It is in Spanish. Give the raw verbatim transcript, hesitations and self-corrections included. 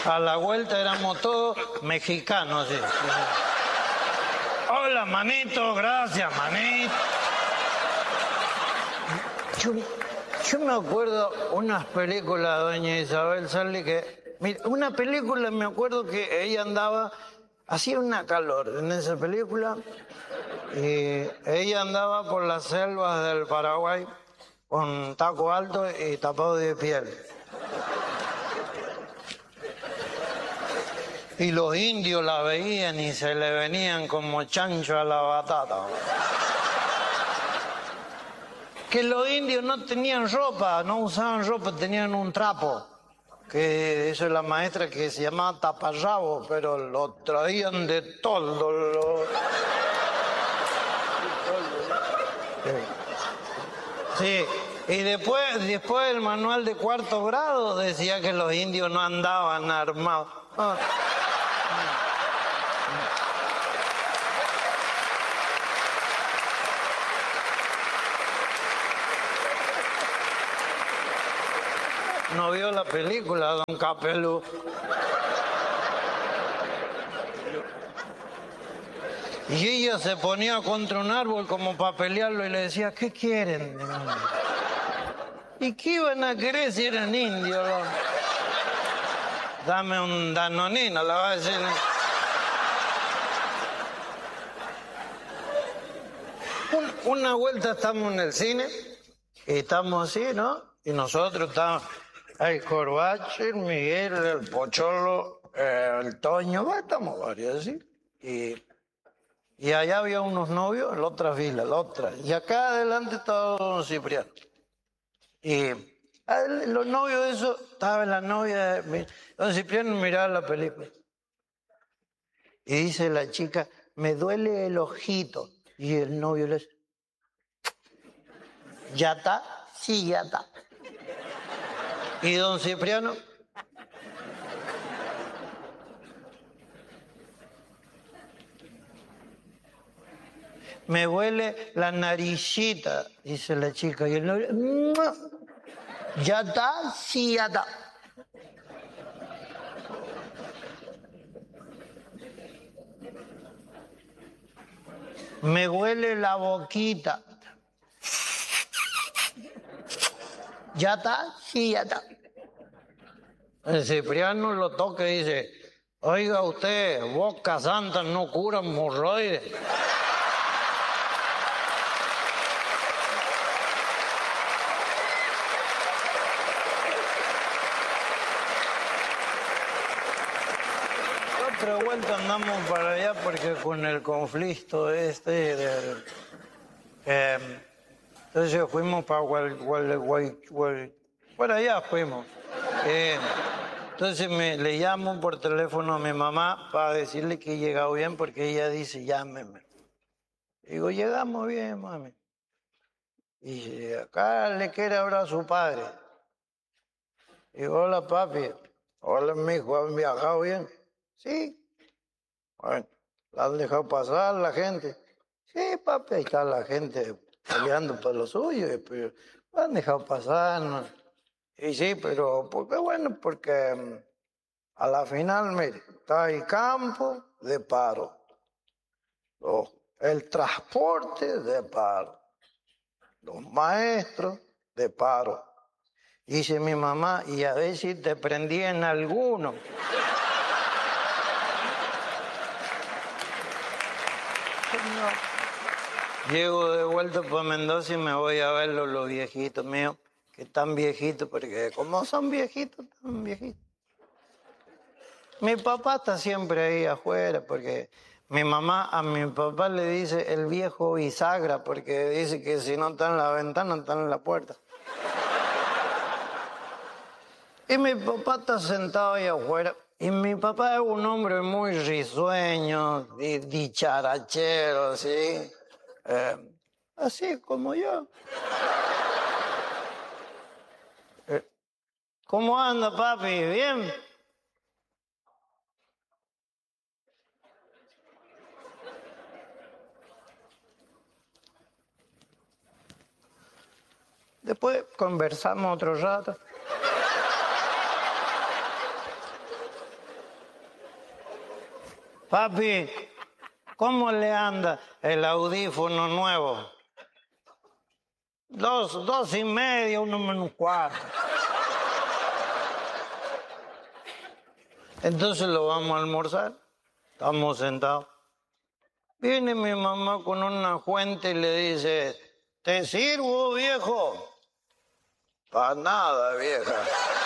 A la vuelta éramos todos mexicanos, ¿sí? Hola, manito, gracias, manito. Yo, yo me acuerdo unas películas, doña Isabel Sarli, que... Mira, una película me acuerdo que ella andaba... Hacía una calor en esa película y ella andaba por las selvas del Paraguay con taco alto y tapado de piel. Y los indios la veían y se le venían como chancho a la batata. Que los indios no tenían ropa, no usaban ropa, tenían un trapo. Que eso es la maestra que se llamaba taparrabo, pero lo traían de todo. Lo... Sí, y después, después el manual de cuarto grado decía que los indios no andaban armados. Ah. ¿No vio la película, don Capelú? Y ella se ponía contra un árbol como para pelearlo y le decía, ¿qué quieren de mí? ¿Y qué iban a querer si eran indios? ¿No? Dame un danonino, la va a decir. Un, una vuelta estamos en el cine y estamos así, ¿no? Y nosotros estamos... El Corbache, el Miguel, el Pocholo, eh, el Toño, bah, estamos varios, ¿sí? Y, y allá había unos novios en la otra fila, la otra. Y acá adelante estaba don Cipriano. Y a él, los novios de eso, estaba la novia de... Don Cipriano miraba la película. Y dice la chica, me duele el ojito. Y el novio le dice, ¿ya está? Sí, ya está. ¿Y don Cipriano? Me huele la naricita, dice la chica. Y el novio, ¡mua! ¿Ya está? Sí, ya está. Me huele la boquita. ¿Ya está? Sí, ya está. El Cipriano lo toca y dice, oiga usted, boca santa no cura hemorroides. Otra vuelta andamos para allá porque con el conflicto este del... Eh, entonces fuimos para Gual, Gual, Gual, Gual, para allá fuimos. Eh, entonces me, le llamo por teléfono a mi mamá para decirle que he llegado bien porque ella dice, llámeme. Digo, llegamos bien, mami. Y acá le quiere hablar a su padre. Digo, hola papi. Hola mijo, ¿han viajado bien? Sí. Bueno, ¿la han dejado pasar la gente? Sí, papi, ahí está la gente peleando por lo suyo. Pero la han dejado pasar, ¿no? Y sí, pero porque bueno, porque a la final, mire, está el campo de paro, los, el transporte de paro, los maestros de paro. Dice mi mamá, y a ver si te prendí en alguno. Llego de vuelta para Mendoza y me voy a ver los, los viejitos míos, que están viejitos, porque como son viejitos, están viejitos. Mi papá está siempre ahí afuera, porque mi mamá a mi papá le dice el viejo bisagra, porque dice que si no está en la ventana, está en la puerta. Y mi papá está sentado ahí afuera. Y mi papá es un hombre muy risueño, dicharachero, ¿sí? Eh, así como yo. Eh, ¿Cómo anda, papi? ¿Bien? Después conversamos otro rato. Papi, ¿cómo le anda el audífono nuevo? Dos, dos y medio, uno menos cuatro. Entonces lo vamos a almorzar. Estamos sentados. Viene mi mamá con una fuente y le dice, ¿te sirvo, viejo? Para nada, vieja.